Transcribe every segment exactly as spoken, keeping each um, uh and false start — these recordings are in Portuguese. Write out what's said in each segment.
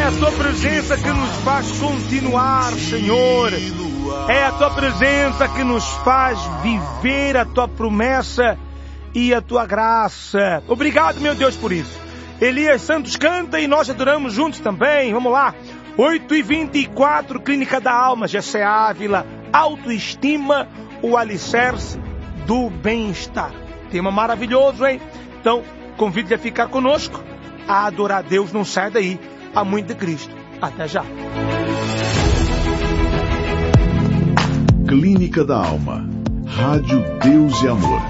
a tua presença que nos faz continuar, Senhor. É a tua presença que nos faz viver a tua promessa e a tua graça. Obrigado, meu Deus, por isso. Elias Santos canta e nós adoramos juntos também. Vamos lá. oito e vinte e quatro, Clínica da Alma, Gessé Ávila. Autoestima, o alicerce do bem-estar. Tema maravilhoso, hein? Então, convido-lhe a ficar conosco, a adorar a Deus. Não sai daí. Há muito de Cristo. Até já. Clínica da Alma. Rádio Deus e Amor.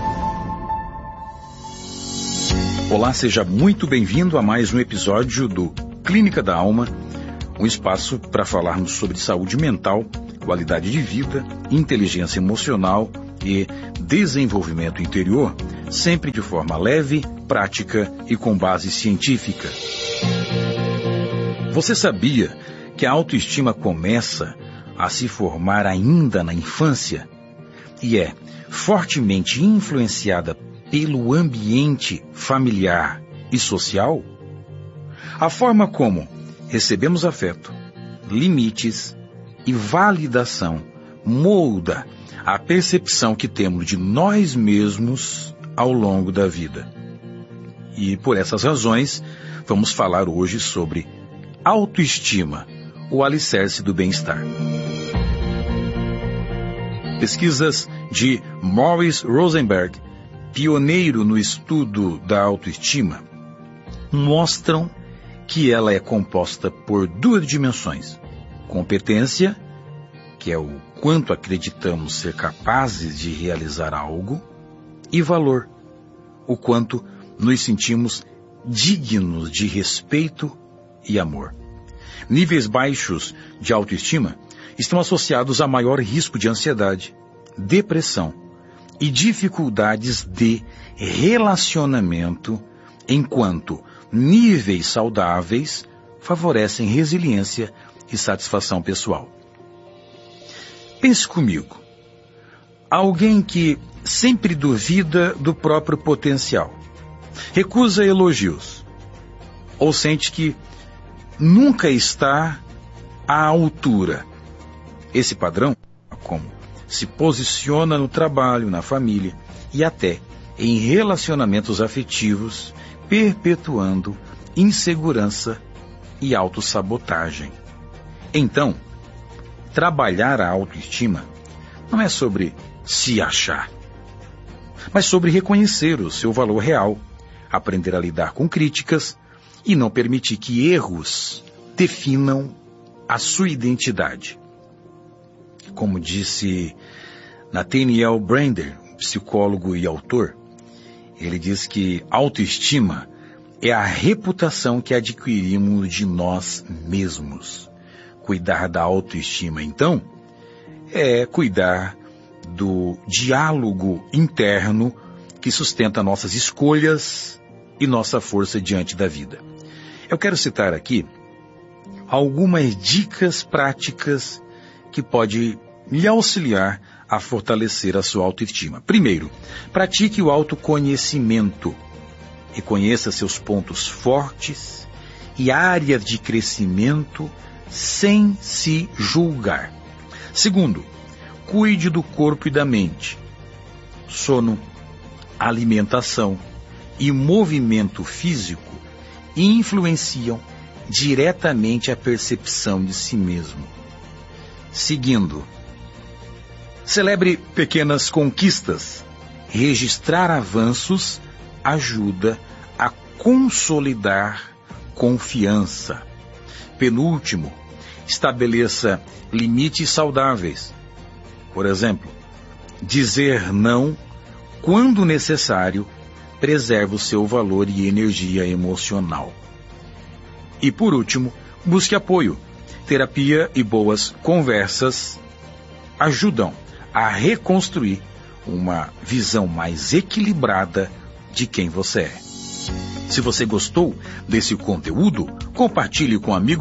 Olá, seja muito bem-vindo a mais um episódio do Clínica da Alma, um espaço para falarmos sobre saúde mental, qualidade de vida, inteligência emocional e desenvolvimento interior, sempre de forma leve, prática e com base científica. Você sabia que a autoestima começa a se formar ainda na infância e é fortemente influenciada pelo ambiente familiar e social? A forma como recebemos afeto, limites e validação molda a percepção que temos de nós mesmos ao longo da vida. E por essas razões, vamos falar hoje sobre autoestima, o alicerce do bem-estar. Pesquisas de Morris Rosenberg, pioneiro no estudo da autoestima, mostram que ela é composta por duas dimensões: competência, que é o quanto acreditamos ser capazes de realizar algo, e valor, o quanto nos sentimos dignos de respeito e amor. Níveis baixos de autoestima estão associados a maior risco de ansiedade, depressão e dificuldades de relacionamento, enquanto níveis saudáveis favorecem resiliência e satisfação pessoal. Pense comigo. Alguém que sempre duvida do próprio potencial, recusa elogios, ou sente que nunca está à altura. Esse padrão, como se posiciona no trabalho, na família e até em relacionamentos afetivos, perpetuando insegurança e autossabotagem. Então, trabalhar a autoestima não é sobre se achar, mas sobre reconhecer o seu valor real, aprender a lidar com críticas e não permitir que erros definam a sua identidade. Como disse Nathaniel Brander, psicólogo e autor, ele diz que autoestima é a reputação que adquirimos de nós mesmos. Cuidar da autoestima, então, é cuidar do diálogo interno que sustenta nossas escolhas e nossa força diante da vida. Eu quero citar aqui algumas dicas práticas que pode lhe auxiliar a fortalecer a sua autoestima. Primeiro, pratique o autoconhecimento. Reconheça seus pontos fortes e áreas de crescimento sem se julgar. Segundo, cuide do corpo e da mente. Sono, alimentação e movimento físico influenciam diretamente a percepção de si mesmo. Seguindo, celebre pequenas conquistas. Registrar avanços ajuda a consolidar confiança. Penúltimo, estabeleça limites saudáveis. Por exemplo, dizer não quando necessário preserva o seu valor e energia emocional. E por último, busque apoio. Terapia e boas conversas ajudam a reconstruir uma visão mais equilibrada de quem você é. Se você gostou desse conteúdo, compartilhe com amigos